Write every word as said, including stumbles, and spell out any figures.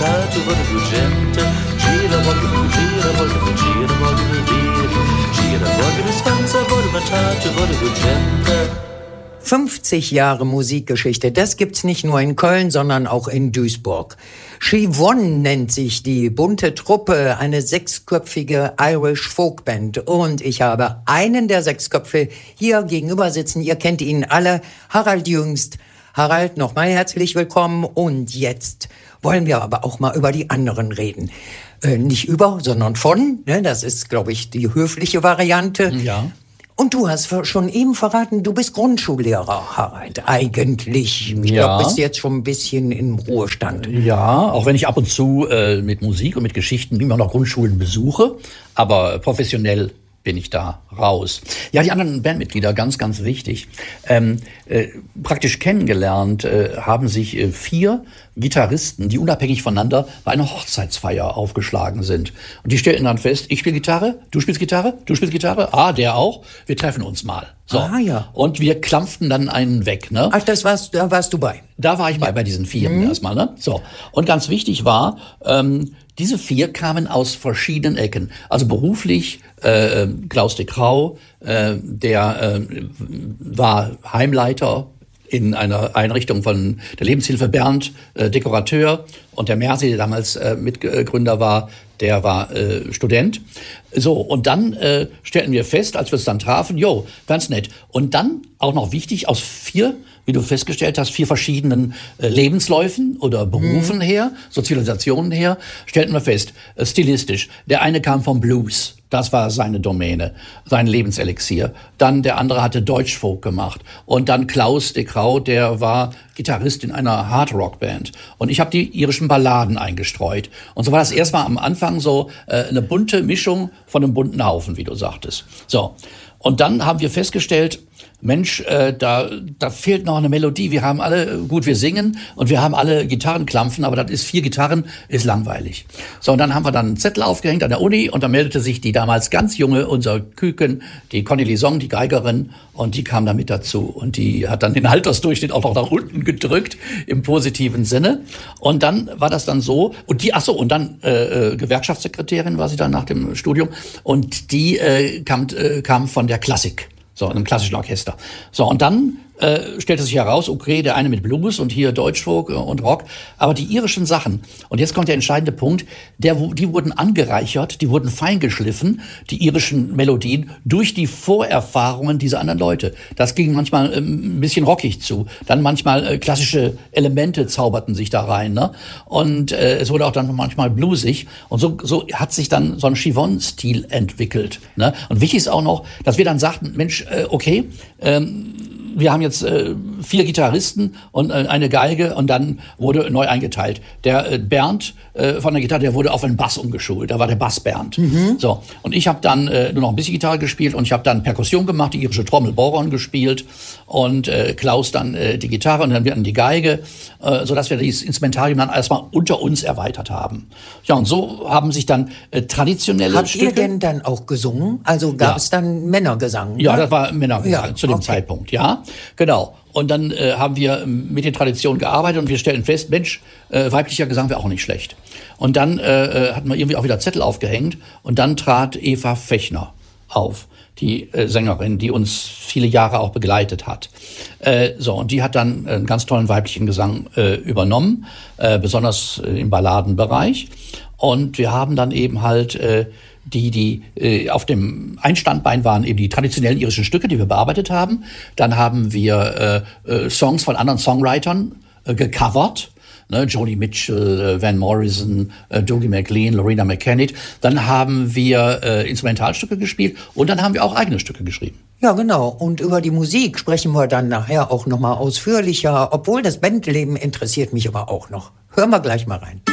matata, volevo gente, gira volevo, gira volevo, gira volevo dire, gira volevo sfanza, volevo matata, volevo gente. fünfzig Jahre Musikgeschichte, das gibt's nicht nur in Köln, sondern auch in Duisburg. Siobhan nennt sich die bunte Truppe, eine sechsköpfige Irish Folkband. Und ich habe einen der sechs Köpfe hier gegenüber sitzen. Ihr kennt ihn alle, Harald Jüngst. Harald, nochmal herzlich willkommen. Und jetzt wollen wir aber auch mal über die anderen reden. Äh, nicht über, sondern von. Ne? Das ist, glaube ich, die höfliche Variante. Ja. Und du hast schon eben verraten, du bist Grundschullehrer, Harald, eigentlich. Ich Ja. glaube, bist jetzt schon ein bisschen im Ruhestand. Ja, auch wenn ich ab und zu äh, mit Musik und mit Geschichten immer noch Grundschulen besuche, aber professionell bin ich da raus. Ja, die anderen Bandmitglieder, ganz, ganz wichtig. Ähm, äh, praktisch kennengelernt äh, haben sich äh, vier Gitarristen, die unabhängig voneinander bei einer Hochzeitsfeier aufgeschlagen sind. Und die stellten dann fest, ich spiele Gitarre, du spielst Gitarre, du spielst Gitarre, ah, der auch, wir treffen uns mal. So. Ah, ja. Und wir klampften dann einen weg. Ne? Ach, das warst, da warst du bei. Da war ich bei, bei diesen Vieren erstmal. Ne? So. Und ganz wichtig war, ähm, diese vier kamen aus verschiedenen Ecken. Also beruflich äh, Klaus de Crau, äh, der äh, war Heimleiter in einer Einrichtung von der Lebenshilfe Bernd, äh, Dekorateur, und der Mersi, der damals äh, Mitgründer war, der war äh, Student. So, und dann äh, stellten wir fest, als wir es dann trafen, jo, ganz nett. Und dann, auch noch wichtig, aus vier, wie du festgestellt hast, vier verschiedenen äh, Lebensläufen oder Berufen mhm. her, Sozialisationen her, stellten wir fest, äh, stilistisch. Der eine kam vom Blues. Das war seine Domäne, sein Lebenselixier. Dann der andere hatte Deutschfolk gemacht. Und dann Klaus de Crau, der war Gitarrist in einer Hard-Rock-Band. Und ich habe die irischen Balladen eingestreut. Und so war das erstmal am Anfang so äh, eine bunte Mischung von einem bunten Haufen, wie du sagtest. So. Und dann haben wir festgestellt, Mensch, äh, da, da fehlt noch eine Melodie. Wir haben alle, gut, wir singen und wir haben alle Gitarrenklampfen, aber das ist vier Gitarren, ist langweilig. So, und dann haben wir dann einen Zettel aufgehängt an der Uni und da meldete sich die damals ganz junge, unser Küken, die Conny Lisong, die Geigerin, und die kam da mit dazu. Und die hat dann den Altersdurchschnitt auch noch nach unten gedrückt, im positiven Sinne. Und dann war das dann so, und die, ach so, und dann äh, äh, Gewerkschaftssekretärin war sie dann nach dem Studium, und die äh, kam, äh, kam von der Klassik. So, in einem klassischen Orchester. So, und dann äh, stellte sich heraus, okay, der eine mit Blues und hier Deutschfolk und Rock, aber die irischen Sachen, und jetzt kommt der entscheidende Punkt, der, die wurden angereichert, die wurden feingeschliffen, die irischen Melodien, durch die Vorerfahrungen dieser anderen Leute. Das ging manchmal äh, ein bisschen rockig zu, dann manchmal äh, klassische Elemente zauberten sich da rein, ne? Und äh, es wurde auch dann manchmal bluesig, und so, so hat sich dann so ein Siobhan-Stil entwickelt, ne? Und wichtig ist auch noch, dass wir dann sagten, Mensch, äh, okay, ähm, wir haben jetzt äh, vier Gitarristen und äh, eine Geige, und dann wurde neu eingeteilt. Der äh, Bernd äh, von der Gitarre, der wurde auf einen Bass umgeschult. Da war der Bass Bernd. Mhm. So, und ich habe dann äh, nur noch ein bisschen Gitarre gespielt, und ich habe dann Perkussion gemacht, die irische Trommel, Boron gespielt, und äh, Klaus dann äh, die Gitarre und dann wir dann die Geige, äh, sodass wir dieses Instrumentarium dann erstmal unter uns erweitert haben. Ja, und so haben sich dann äh, traditionelle Habt Stücke... ihr denn dann auch gesungen? Also gab Ja. es dann Männergesang? Ja, ne? das war Männergesang Ja, zu dem okay. Zeitpunkt, ja, genau. Und dann äh, haben wir mit den Traditionen gearbeitet, und wir stellen fest, Mensch, äh, weiblicher Gesang wäre auch nicht schlecht. Und dann äh, hatten wir irgendwie auch wieder Zettel aufgehängt, und dann trat Eva Fechner auf, die äh, Sängerin, die uns viele Jahre auch begleitet hat. Äh, so, und die hat dann einen ganz tollen weiblichen Gesang äh, übernommen, äh, besonders äh, im Balladenbereich. Und wir haben dann eben halt... Äh, die die äh, auf dem Einstandbein waren eben die traditionellen irischen Stücke, die wir bearbeitet haben. Dann haben wir äh, äh, Songs von anderen Songwritern äh, gecovert, ne? Joni Mitchell, äh, Van Morrison, äh, Dougie MacLean, Lorena McKennitt. Dann haben wir äh, Instrumentalstücke gespielt, und dann haben wir auch eigene Stücke geschrieben. Ja, genau. Und über die Musik sprechen wir dann nachher auch noch mal ausführlicher, obwohl das Bandleben interessiert mich aber auch noch. Hören wir gleich mal rein.